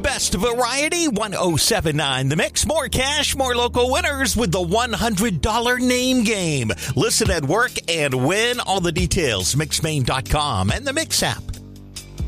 best variety, 107.9 The Mix. More cash, more local winners with the $100 name game. Listen at work and win. All the details, mixmaine.com and the Mix app.